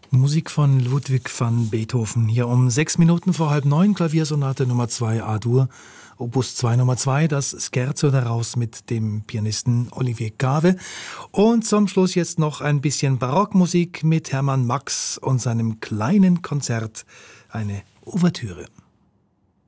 Musik von Ludwig van Beethoven. Hier um 6 Minuten vor halb neun, Klaviersonate Nummer 2 A-Dur, Opus 2 Nummer 2, das Scherzo daraus mit dem Pianisten Olivier Gave. Und zum Schluss jetzt noch ein bisschen Barockmusik mit Hermann Max und seinem kleinen Konzert, eine Ouvertüre.